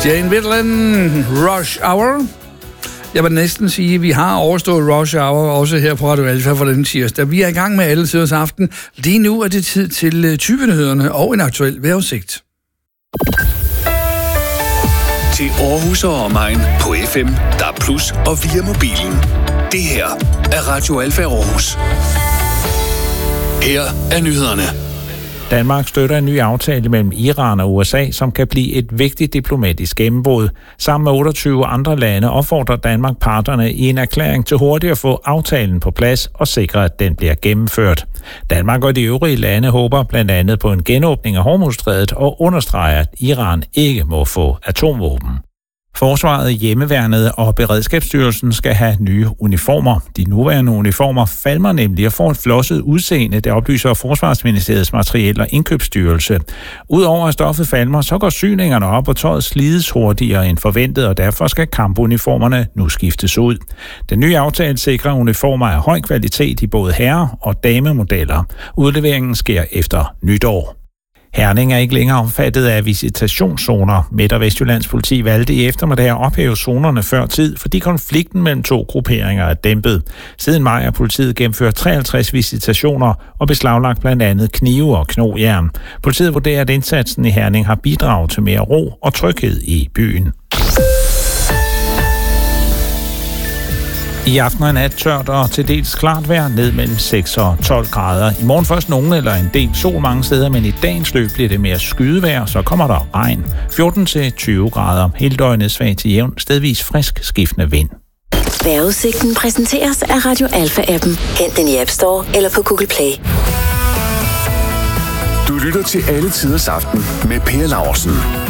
Jane Wiedlin, Rush Hour. Jeg vil næsten sige, at vi har overstået Rush Hour, også her på Radio Alfa for den tirsdag. Vi er i gang med alle tiders aften. Lige nu er det tid til typenyhederne og en aktuel vejrudsigt. Til Aarhus og omegn på FM, DAB+ og via mobilen. Det her er Radio Alfa Aarhus. Her er nyhederne. Danmark støtter en ny aftale mellem Iran og USA, som kan blive et vigtigt diplomatisk gennembrud. Sammen med 28 andre lande opfordrer Danmark parterne i en erklæring til hurtigt at få aftalen på plads og sikre, at den bliver gennemført. Danmark og de øvrige lande håber blandt andet på en genåbning af Hormuzstrædet og understreger, at Iran ikke må få atomvåben. Forsvaret, Hjemmeværnet og Beredskabsstyrelsen skal have nye uniformer. De nuværende uniformer falmer nemlig og får et flosset udseende, det oplyser Forsvarsministeriets Materiel- og Indkøbsstyrelse. Udover at stoffet falmer, så går syningerne op, og tøjet slides hurtigere end forventet, og derfor skal kampuniformerne nu skiftes ud. Den nye aftale sikrer uniformer af høj kvalitet i både herre- og damemodeller. Udleveringen sker efter nytår. Herning er ikke længere omfattet af visitationszoner. Midt- og Vestjyllands politi valgte i eftermiddag at ophæve zonerne før tid, fordi konflikten mellem to grupperinger er dæmpet. Siden maj har politiet gennemført 53 visitationer og beslaglagt blandt andet knive og knogjern. Politiet vurderer, at indsatsen i Herning har bidraget til mere ro og tryghed i byen. I aften og nat tørt og til dels klart vejr, ned mellem 6 og 12 grader. I morgen først nogen eller en del sol mange steder, men i dagens løb bliver det mere skydevejr, så kommer der regn. 14 til 20 grader. Hele døgnet svag til jævn, stedvis frisk skiftende vind. Vejrudsigten præsenteres af Radio Alfa-appen. Hent den i App Store eller på Google Play. Du lytter til Alle Tiders Aften med Per Laursen.